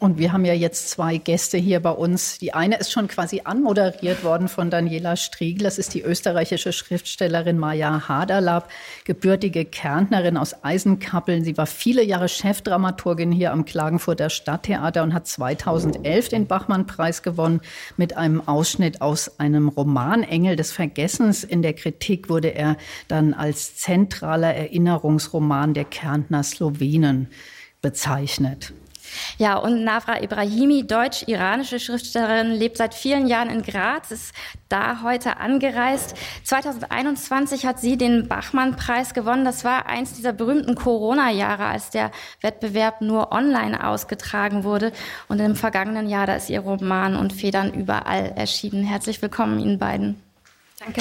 Und wir haben ja jetzt 2 Gäste hier bei uns. Die eine ist schon quasi anmoderiert worden von Daniela Striegl. Das ist die österreichische Schriftstellerin Maja Haderlapp, gebürtige Kärntnerin aus Eisenkappeln. Sie war viele Jahre Chefdramaturgin hier am Klagenfurter Stadttheater und hat 2011 den Bachmann-Preis gewonnen mit einem Ausschnitt aus einem Roman Engel des Vergessens. In der Kritik wurde er dann als zentraler Erinnerungsroman der Kärntner Slowenen bezeichnet. Ja, und Navra Ibrahimi, deutsch-iranische Schriftstellerin, lebt seit vielen Jahren in Graz, ist da heute angereist. 2021 hat sie den Bachmann-Preis gewonnen. Das war eins dieser berühmten Corona-Jahre, als der Wettbewerb nur online ausgetragen wurde. Und im vergangenen Jahr, da ist ihr Roman und Federn überall erschienen. Herzlich willkommen Ihnen beiden. Danke.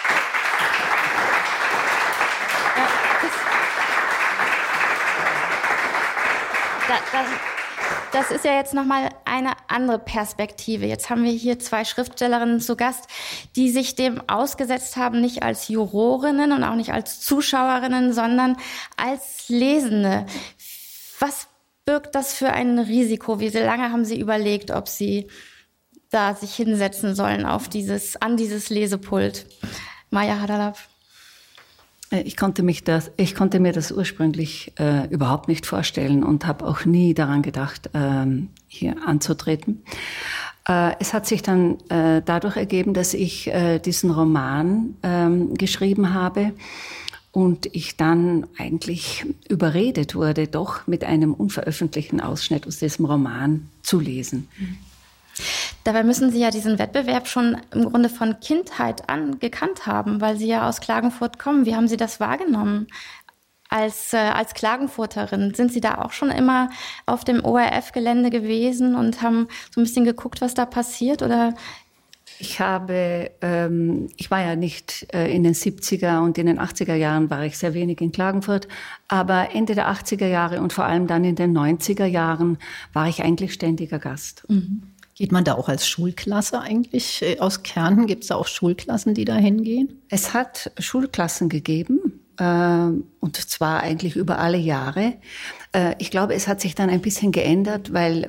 Das ist ja jetzt nochmal eine andere Perspektive. Jetzt haben wir hier 2 Schriftstellerinnen zu Gast, die sich dem ausgesetzt haben, nicht als Jurorinnen und auch nicht als Zuschauerinnen, sondern als Lesende. Was birgt das für ein Risiko? Wie lange haben Sie überlegt, ob Sie da sich hinsetzen sollen an dieses Lesepult? Maja Haderlapp. Ich konnte mir das ursprünglich überhaupt nicht vorstellen und habe auch nie daran gedacht, hier anzutreten. Es hat sich dann dadurch ergeben, dass ich diesen Roman geschrieben habe und ich dann eigentlich überredet wurde, doch mit einem unveröffentlichten Ausschnitt aus diesem Roman zu lesen. Dabei müssen Sie ja diesen Wettbewerb schon im Grunde von Kindheit an gekannt haben, weil Sie ja aus Klagenfurt kommen. Wie haben Sie das wahrgenommen als Klagenfurterin? Sind Sie da auch schon immer auf dem ORF-Gelände gewesen und haben so ein bisschen geguckt, was da passiert? Oder? Ich war ja nicht in den 70er und in den 80er Jahren war ich sehr wenig in Klagenfurt, aber Ende der 80er Jahre und vor allem dann in den 90er Jahren war ich eigentlich ständiger Gast. Mhm. Geht man da auch als Schulklasse eigentlich aus Kärnten? Gibt es da auch Schulklassen, die da hingehen? Es hat Schulklassen gegeben, und zwar eigentlich über alle Jahre. Ich glaube, es hat sich dann ein bisschen geändert, weil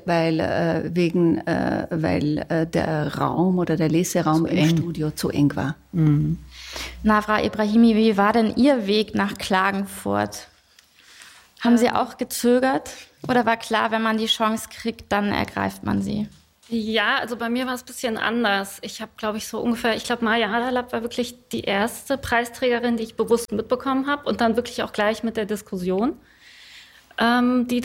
der Raum oder der Leseraum im Studio zu eng war. Mhm. Navra Ibrahimi, wie war denn Ihr Weg nach Klagenfurt? Haben Sie auch gezögert? Oder war klar, wenn man die Chance kriegt, dann ergreift man sie? Ja, also bei mir war es ein bisschen anders. Ich habe, glaube ich, Maja Haderlapp war wirklich die erste Preisträgerin, die ich bewusst mitbekommen habe und dann wirklich auch gleich mit der Diskussion, die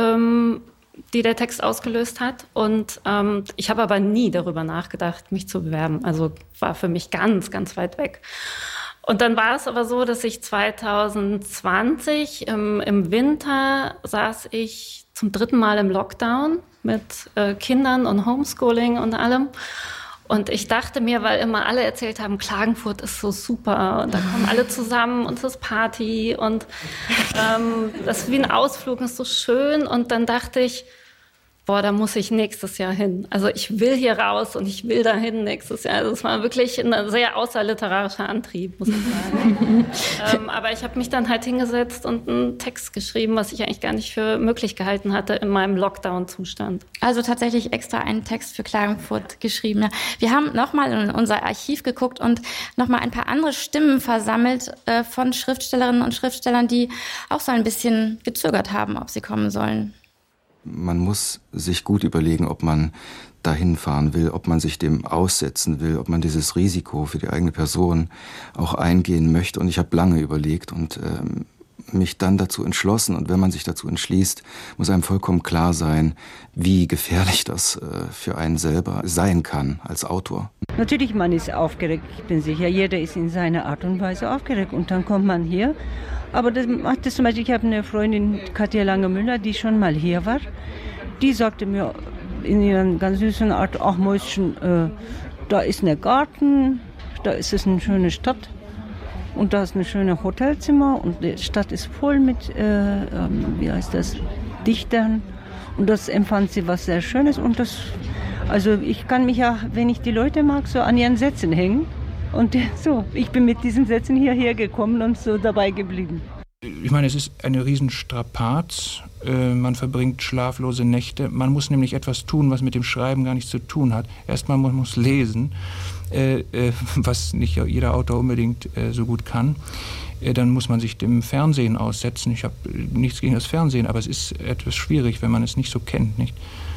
der Text ausgelöst hat. Und ich habe aber nie darüber nachgedacht, mich zu bewerben. Also war für mich ganz, ganz weit weg. Und dann war es aber so, dass ich 2020 im Winter saß ich zum 3. Mal im Lockdown mit Kindern und Homeschooling und allem. Und ich dachte mir, weil immer alle erzählt haben, Klagenfurt ist so super und da kommen alle zusammen und es ist Party und das ist wie ein Ausflug, ist so schön. Und dann dachte ich, da muss ich nächstes Jahr hin. Also ich will hier raus und ich will dahin nächstes Jahr. Also es war wirklich ein sehr außerliterarischer Antrieb, muss ich sagen. Aber ich habe mich dann halt hingesetzt und einen Text geschrieben, was ich eigentlich gar nicht für möglich gehalten hatte in meinem Lockdown-Zustand. Also tatsächlich extra einen Text für Klagenfurt geschrieben. Ja. Wir haben nochmal in unser Archiv geguckt und nochmal ein paar andere Stimmen versammelt von Schriftstellerinnen und Schriftstellern, die auch so ein bisschen gezögert haben, ob sie kommen sollen. Man muss sich gut überlegen, ob man dahin fahren will, ob man sich dem aussetzen will, ob man dieses Risiko für die eigene Person auch eingehen möchte. Und ich habe lange überlegt und mich dann dazu entschlossen. Und wenn man sich dazu entschließt, muss einem vollkommen klar sein, wie gefährlich das für einen selber sein kann als Autor. Natürlich, man ist aufgeregt. Ich bin sicher, jeder ist in seiner Art und Weise aufgeregt. Und dann kommt man hier. Aber das macht es zum Beispiel, ich habe eine Freundin, Katja Lange-Müller, die schon mal hier war. Die sagte mir in ihrer ganz süßen Art, ach Mäuschen, da ist ein Garten, da ist es eine schöne Stadt und da ist ein schönes Hotelzimmer und die Stadt ist voll mit, Dichtern. Und das empfand sie was sehr Schönes. Und also ich kann mich ja, wenn ich die Leute mag, so an ihren Sätzen hängen. Und so, ich bin mit diesen Sätzen hierher gekommen und so dabei geblieben. Ich meine, es ist eine Riesenstrapaz. Man verbringt schlaflose Nächte. Man muss nämlich etwas tun, was mit dem Schreiben gar nichts zu tun hat. Erstmal man muss lesen, was nicht jeder Autor unbedingt so gut kann. Dann muss man sich dem Fernsehen aussetzen. Ich habe nichts gegen das Fernsehen, aber es ist etwas schwierig, wenn man es nicht so kennt, nicht?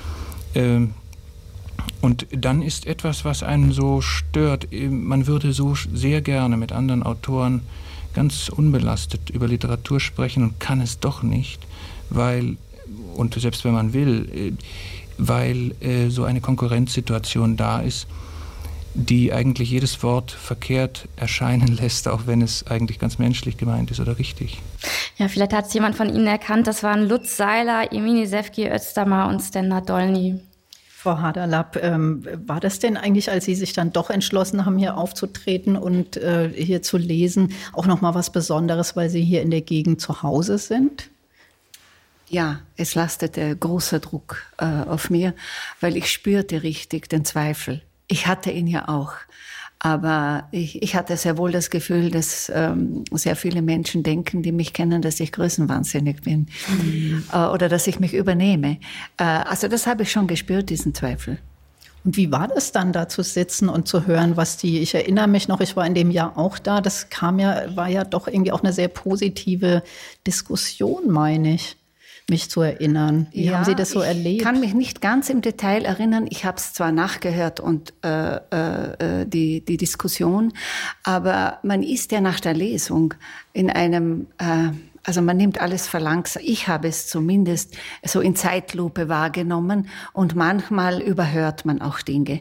Und dann ist etwas, was einen so stört. Man würde so sehr gerne mit anderen Autoren ganz unbelastet über Literatur sprechen und kann es doch nicht, weil, und selbst wenn man will, weil so eine Konkurrenzsituation da ist, die eigentlich jedes Wort verkehrt erscheinen lässt, auch wenn es eigentlich ganz menschlich gemeint ist oder richtig. Ja, vielleicht hat es jemand von Ihnen erkannt, das waren Lutz Seiler, Emini Sevgi Özdamar und Sten Nadolny. Frau Haderlapp, war das denn eigentlich, als Sie sich dann doch entschlossen haben, hier aufzutreten und hier zu lesen, auch nochmal was Besonderes, weil Sie hier in der Gegend zu Hause sind? Ja, es lastete großer Druck auf mir, weil ich spürte richtig den Zweifel. Ich hatte ihn ja auch. Aber ich hatte sehr wohl das Gefühl, dass sehr viele Menschen denken, die mich kennen, dass ich größenwahnsinnig bin oder dass ich mich übernehme. Also das habe ich schon gespürt, diesen Zweifel. Und wie war das dann, da zu sitzen und zu hören, ich erinnere mich noch, ich war in dem Jahr auch da, war ja doch irgendwie auch eine sehr positive Diskussion, meine ich, mich zu erinnern. Wie haben Sie das so erlebt? Ich kann mich nicht ganz im Detail erinnern. Ich habe es zwar nachgehört und die Diskussion, aber man ist ja nach der Lesung in einem, also man nimmt alles verlangsamt. Ich habe es zumindest so in Zeitlupe wahrgenommen und manchmal überhört man auch Dinge.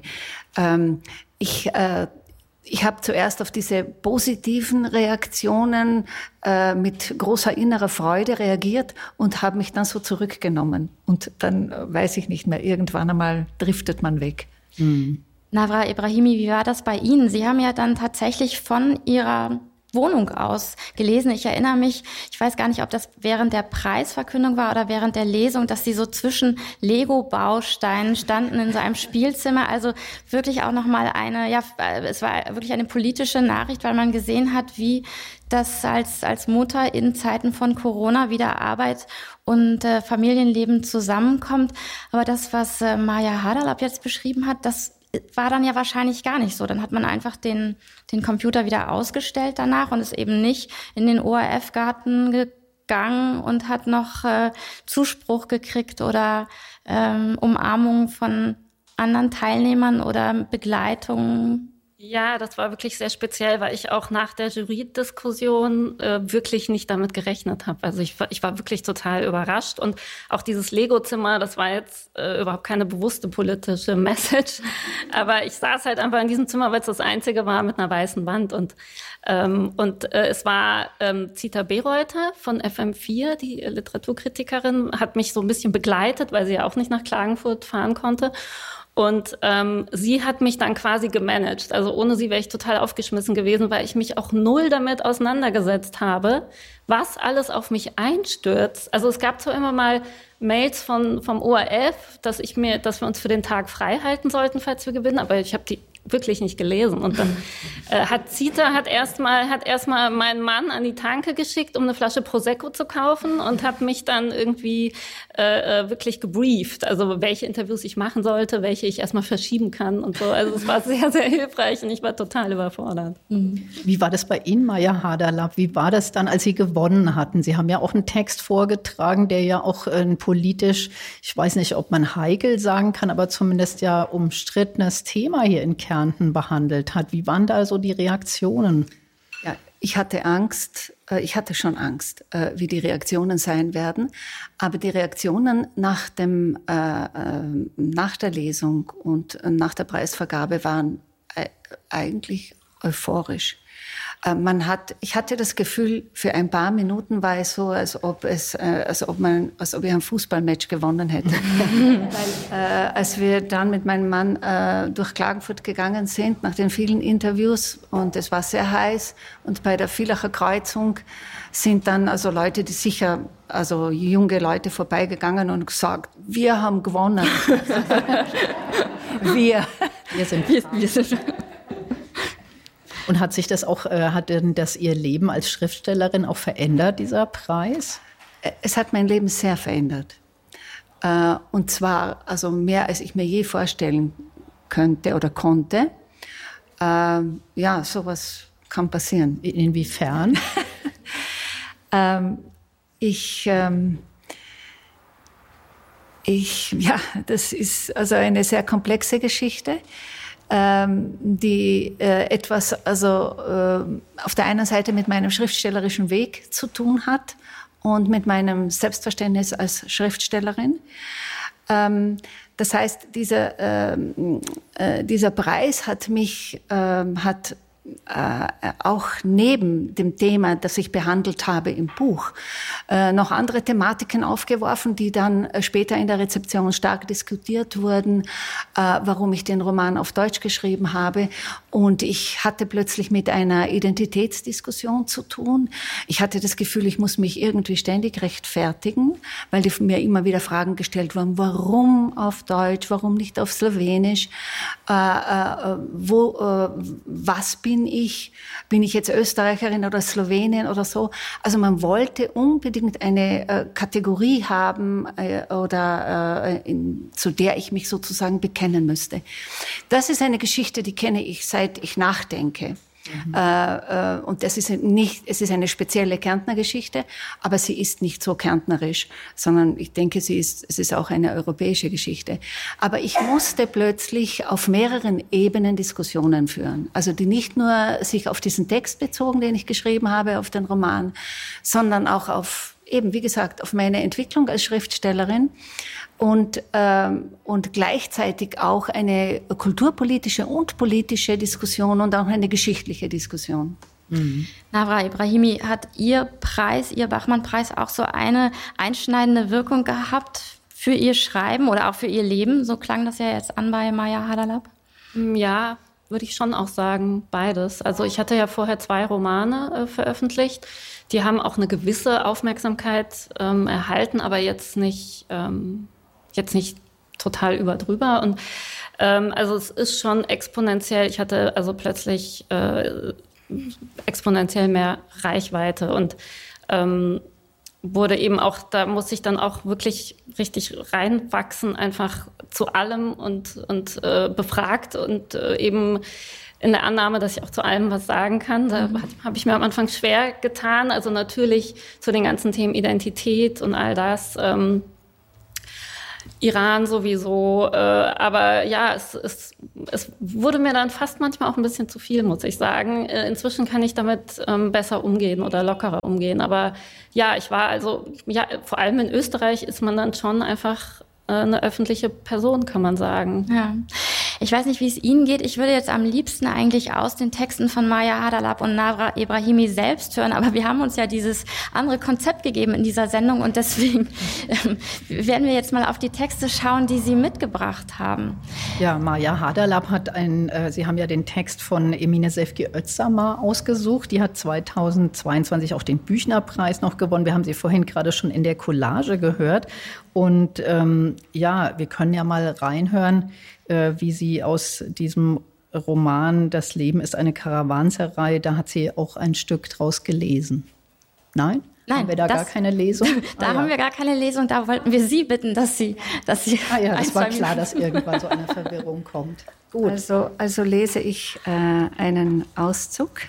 Ich habe zuerst auf diese positiven Reaktionen mit großer innerer Freude reagiert und habe mich dann so zurückgenommen. Und dann weiß ich nicht mehr, irgendwann einmal driftet man weg. Nawra Ebrahimi, wie war das bei Ihnen? Sie haben ja dann tatsächlich von Ihrer Wohnung aus gelesen. Ich erinnere mich, ich weiß gar nicht, ob das während der Preisverkündung war oder während der Lesung, dass Sie so zwischen Lego-Bausteinen standen in so einem Spielzimmer. Also wirklich auch nochmal es war wirklich eine politische Nachricht, weil man gesehen hat, wie das als Mutter in Zeiten von Corona wieder Arbeit und Familienleben zusammenkommt. Aber das, was Maja Haderlapp jetzt beschrieben hat, das war dann ja wahrscheinlich gar nicht so. Dann hat man einfach den Computer wieder ausgestellt danach und ist eben nicht in den ORF-Garten gegangen und hat noch Zuspruch gekriegt oder Umarmung von anderen Teilnehmern oder Begleitung. Ja, das war wirklich sehr speziell, weil ich auch nach der Jury-Diskussion wirklich nicht damit gerechnet habe. Also ich war wirklich total überrascht. Und auch dieses Lego-Zimmer, das war jetzt überhaupt keine bewusste politische Message. Aber ich saß halt einfach in diesem Zimmer, weil es das einzige war mit einer weißen Wand. Und es war Zita Bereuter von FM4, die Literaturkritikerin, hat mich so ein bisschen begleitet, weil sie ja auch nicht nach Klagenfurt fahren konnte. Und sie hat mich dann quasi gemanagt. Also ohne sie wäre ich total aufgeschmissen gewesen, weil ich mich auch null damit auseinandergesetzt habe, was alles auf mich einstürzt. Also es gab zwar immer mal Mails vom ORF, dass wir uns für den Tag frei halten sollten, falls wir gewinnen, aber ich habe die wirklich nicht gelesen. Und dann hat Zita erstmal meinen Mann an die Tanke geschickt, um eine Flasche Prosecco zu kaufen und hat mich dann irgendwie wirklich gebrieft. Also welche Interviews ich machen sollte, welche ich erstmal verschieben kann und so. Also es war sehr, sehr hilfreich und ich war total überfordert. Wie war das bei Ihnen, Maja Haderlapp? Wie war das dann, als Sie gewonnen hatten? Sie haben ja auch einen Text vorgetragen, der ja auch politisch, ich weiß nicht, ob man heikel sagen kann, aber zumindest ja umstrittenes Thema hier in Kärnten behandelt hat. Wie waren da so die Reaktionen? Ja, ich hatte schon Angst, wie die Reaktionen sein werden. Aber die Reaktionen nach der Lesung und nach der Preisvergabe waren eigentlich euphorisch. Ich hatte das Gefühl, für ein paar Minuten war es so, als ob ich ein Fußballmatch gewonnen hätte. Weil, als wir dann mit meinem Mann durch Klagenfurt gegangen sind, nach den vielen Interviews, und es war sehr heiß, und bei der Villacher Kreuzung sind dann also Leute, junge Leute vorbeigegangen und gesagt, wir haben gewonnen. Wir sind. Und hat sich das auch, hat denn das Ihr Leben als Schriftstellerin auch verändert, dieser Preis? Es hat mein Leben sehr verändert. Und zwar also mehr, als ich mir je vorstellen könnte oder konnte. Ja, sowas kann passieren. Inwiefern? Das ist also eine sehr komplexe Geschichte, die etwas auf der einen Seite mit meinem schriftstellerischen Weg zu tun hat und mit meinem Selbstverständnis als Schriftstellerin. Das heißt, dieser Preis hat mich auch neben dem Thema, das ich behandelt habe im Buch, noch andere Thematiken aufgeworfen, die dann später in der Rezeption stark diskutiert wurden, warum ich den Roman auf Deutsch geschrieben habe. Und ich hatte plötzlich mit einer Identitätsdiskussion zu tun. Ich hatte das Gefühl, ich muss mich irgendwie ständig rechtfertigen, weil mir immer wieder Fragen gestellt wurden, warum auf Deutsch, warum nicht auf Slowenisch, was bin ich? Bin ich jetzt Österreicherin oder Slowenin oder so? Also man wollte unbedingt eine Kategorie haben zu der ich mich sozusagen bekennen müsste. Das ist eine Geschichte, die kenne ich, seit ich nachdenke. Und es ist eine spezielle Kärntner Geschichte, aber sie ist nicht so kärntnerisch, sondern ich denke, es ist auch eine europäische Geschichte. Aber ich musste plötzlich auf mehreren Ebenen Diskussionen führen. Also die nicht nur sich auf diesen Text bezogen, den ich geschrieben habe, auf den Roman, sondern auch auf, eben wie gesagt, auf meine Entwicklung als Schriftstellerin. Und gleichzeitig auch eine kulturpolitische und politische Diskussion und auch eine geschichtliche Diskussion. Mhm. Nawra Ebrahimi, hat Ihr Bachmann-Preis auch so eine einschneidende Wirkung gehabt für Ihr Schreiben oder auch für Ihr Leben? So klang das ja jetzt an bei Maya Hadalab. Ja, würde ich schon auch sagen, beides. Also ich hatte ja vorher 2 Romane veröffentlicht. Die haben auch eine gewisse Aufmerksamkeit erhalten, aber jetzt nicht total überdrüber. Und also es ist schon exponentiell. Ich hatte also plötzlich exponentiell mehr Reichweite und wurde eben auch, da muss ich dann auch wirklich richtig reinwachsen, einfach zu allem und befragt und eben in der Annahme, dass ich auch zu allem was sagen kann. Da habe ich mir am Anfang schwer getan. Also natürlich zu den ganzen Themen Identität und all das. Iran sowieso, aber ja, es wurde mir dann fast manchmal auch ein bisschen zu viel, muss ich sagen. Inzwischen kann ich damit besser umgehen oder lockerer umgehen, aber ja, vor allem in Österreich ist man dann schon einfach eine öffentliche Person, kann man sagen. Ja. Ich weiß nicht, wie es Ihnen geht. Ich würde jetzt am liebsten eigentlich aus den Texten von Maya Hadalab und Nawra Ebrahimi selbst hören, aber wir haben uns ja dieses andere Konzept gegeben in dieser Sendung und deswegen werden wir jetzt mal auf die Texte schauen, die Sie mitgebracht haben. Ja, Maya Hadalab hat Sie haben ja den Text von Emine Sevgi Özdamar ausgesucht. Die hat 2022 auch den Büchnerpreis noch gewonnen. Wir haben sie vorhin gerade schon in der Collage gehört. Und wir können ja mal reinhören, wie sie aus diesem Roman »Das Leben ist eine Karawanserei«, da hat sie auch ein Stück draus gelesen. Nein? Haben wir da gar keine Lesung? Haben wir gar keine Lesung, da wollten wir Sie bitten, dass Sie das war klar, dass irgendwann so eine Verwirrung kommt. Gut. Also lese ich einen Auszug.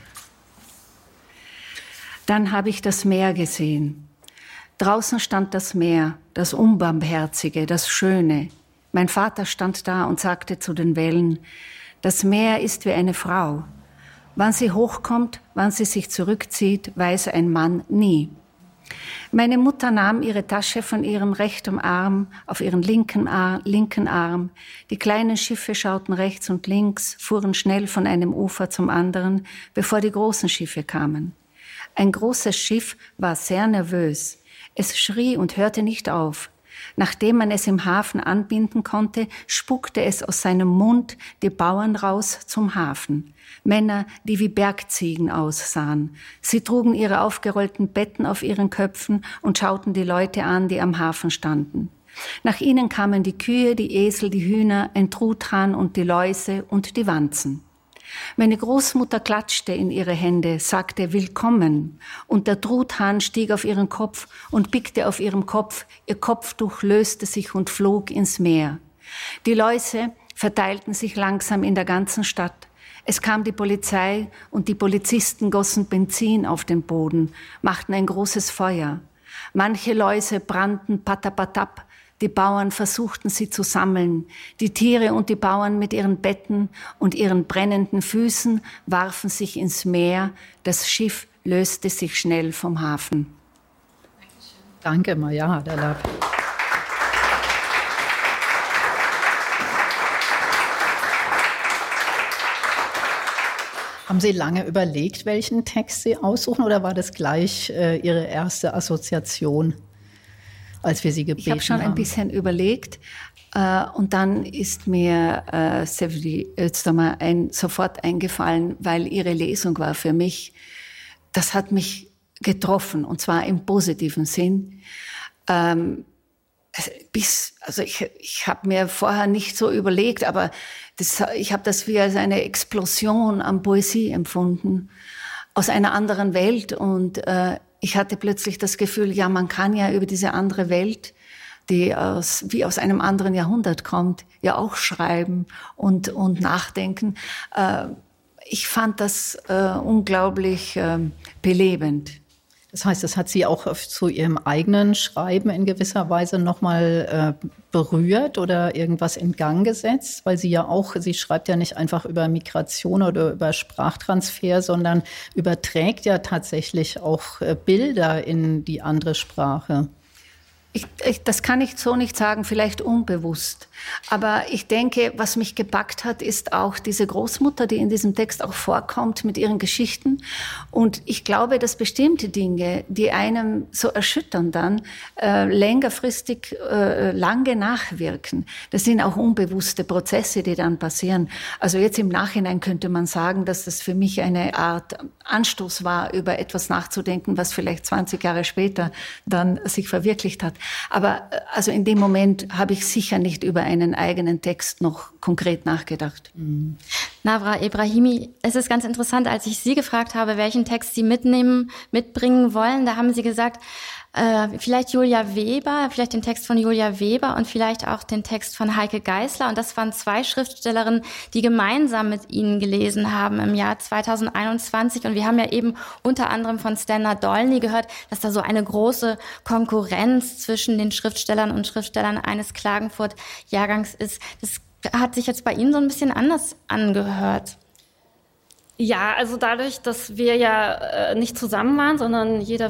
Dann habe ich das Meer gesehen. Draußen stand das Meer, das Unbarmherzige, das Schöne. Mein Vater stand da und sagte zu den Wellen, das Meer ist wie eine Frau. Wann sie hochkommt, wann sie sich zurückzieht, weiß ein Mann nie. Meine Mutter nahm ihre Tasche von ihrem rechten Arm auf ihren linken Arm. Die kleinen Schiffe schauten rechts und links, fuhren schnell von einem Ufer zum anderen, bevor die großen Schiffe kamen. Ein großes Schiff war sehr nervös. Es schrie und hörte nicht auf. Nachdem man es im Hafen anbinden konnte, spuckte es aus seinem Mund die Bauern raus zum Hafen. Männer, die wie Bergziegen aussahen. Sie trugen ihre aufgerollten Betten auf ihren Köpfen und schauten die Leute an, die am Hafen standen. Nach ihnen kamen die Kühe, die Esel, die Hühner, ein Truthahn und die Läuse und die Wanzen. Meine Großmutter klatschte in ihre Hände, sagte Willkommen, und der Truthahn stieg auf ihren Kopf und pickte auf ihrem Kopf, ihr Kopftuch löste sich und flog ins Meer. Die Läuse verteilten sich langsam in der ganzen Stadt. Es kam die Polizei und die Polizisten gossen Benzin auf den Boden, machten ein großes Feuer. Manche Läuse brannten patapatap. Die Bauern versuchten sie zu sammeln. Die Tiere und die Bauern mit ihren Betten und ihren brennenden Füßen warfen sich ins Meer. Das Schiff löste sich schnell vom Hafen. Danke, Maya Haderlap. Haben Sie lange überlegt, welchen Text Sie aussuchen, oder war das gleich Ihre erste Assoziation, als wir Sie gebeten haben? Ich habe schon ein bisschen überlegt und dann ist mir Sevdi Özdemir sofort eingefallen, weil ihre Lesung war für mich, das hat mich getroffen, und zwar im positiven Sinn. Ich habe mir vorher nicht so überlegt, aber ich habe das wie als eine Explosion an Poesie empfunden, aus einer anderen Welt. Und ich hatte plötzlich das Gefühl, ja, man kann ja über diese andere Welt, die wie aus einem anderen Jahrhundert kommt, ja auch schreiben und nachdenken. Ich fand das unglaublich belebend. Das heißt, das hat Sie auch zu Ihrem eigenen Schreiben in gewisser Weise nochmal berührt oder irgendwas in Gang gesetzt? Weil Sie schreibt ja nicht einfach über Migration oder über Sprachtransfer, sondern überträgt ja tatsächlich auch Bilder in die andere Sprache. Das kann ich so nicht sagen, vielleicht unbewusst. Aber ich denke, was mich gepackt hat, ist auch diese Großmutter, die in diesem Text auch vorkommt mit ihren Geschichten. Und ich glaube, dass bestimmte Dinge, die einem so erschüttern dann, längerfristig lange nachwirken. Das sind auch unbewusste Prozesse, die dann passieren. Also jetzt im Nachhinein könnte man sagen, dass das für mich eine Art Anstoß war, über etwas nachzudenken, was vielleicht 20 Jahre später dann sich verwirklicht hat. Aber also in dem Moment habe ich sicher nicht über einen eigenen Text noch konkret nachgedacht. Nawra Ebrahimi, es ist ganz interessant, als ich Sie gefragt habe, welchen Text Sie mitbringen wollen, da haben Sie gesagt, vielleicht den Text von Julia Weber und vielleicht auch den Text von Heike Geisler. Und das waren zwei Schriftstellerinnen, die gemeinsam mit Ihnen gelesen haben im Jahr 2021. Und wir haben ja eben unter anderem von Stella Dolny gehört, dass da so eine große Konkurrenz zwischen den Schriftstellern und Schriftstellern eines Klagenfurt-Jahrgangs ist. Das hat sich jetzt bei Ihnen so ein bisschen anders angehört. Ja, also dadurch, dass wir ja nicht zusammen waren, sondern jeder